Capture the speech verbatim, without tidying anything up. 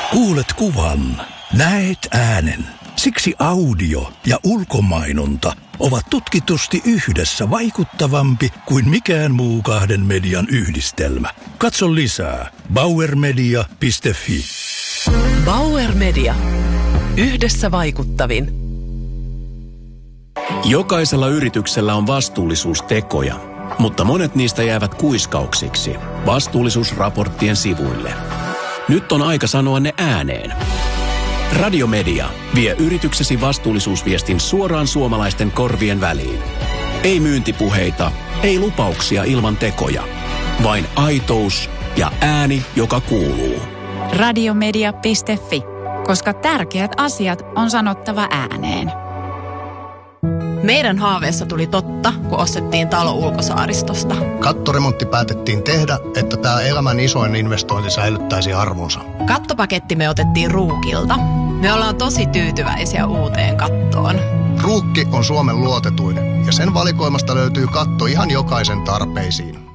Kuulet kuvan, näet äänen. Siksi audio ja ulkomainonta ovat tutkitusti yhdessä vaikuttavampi kuin mikään muu kahden median yhdistelmä. Katso lisää bauer media piste fi. Bauer Media. Yhdessä vaikuttavin. Jokaisella yrityksellä on vastuullisuustekoja, mutta monet niistä jäävät kuiskauksiksi vastuullisuusraporttien sivuille. Nyt on aika sanoa ne ääneen. Radiomedia vie yrityksesi vastuullisuusviestin suoraan suomalaisten korvien väliin. Ei myyntipuheita, ei lupauksia ilman tekoja. Vain aitous ja ääni, joka kuuluu. Radiomedia piste fi, koska tärkeät asiat on sanottava ääneen. Meidän haaveessa tuli totta, kun ostettiin talo Ulkosaaristosta. Kattoremontti päätettiin tehdä, että tämä elämän isoin investointi säilyttäisi arvonsa. Kattopaketti me otettiin Ruukilta. Me ollaan tosi tyytyväisiä uuteen kattoon. Ruukki on Suomen luotetuin ja sen valikoimasta löytyy katto ihan jokaisen tarpeisiin.